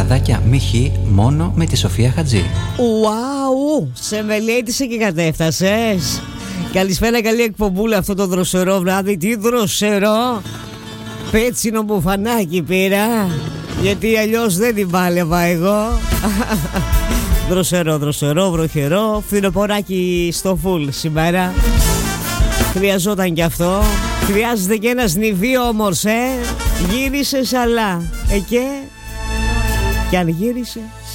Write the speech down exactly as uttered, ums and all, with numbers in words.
Λαδάκια μύχη μόνο με τη Σοφία Χατζή. Ουάου, σε μελέτησε και κατέφτασες. Καλησπέρα, καλή εκπομπούλα αυτό το δροσερό βράδυ. Τι δροσερό. Πέτσινο μπουφανάκι πήρα, γιατί αλλιώς δεν την πάλευα εγώ. Δροσερό, δροσερό, βροχερό. Φθινοποράκι στο φουλ σήμερα. Χρειαζόταν κι αυτό. Χρειάζεται και ένας νηβί όμως, ε. Γύρισες αλλά. Ε και... Κι αν γύρισες